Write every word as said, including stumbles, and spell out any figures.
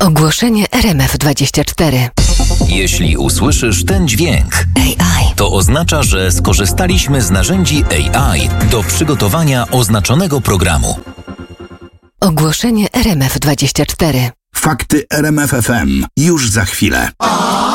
Ogłoszenie R M F dwadzieścia cztery. Jeśli usłyszysz ten dźwięk, A I, to oznacza, że skorzystaliśmy z narzędzi A I do przygotowania oznaczonego programu. Ogłoszenie R M F dwadzieścia cztery. Fakty R M F F M już za chwilę.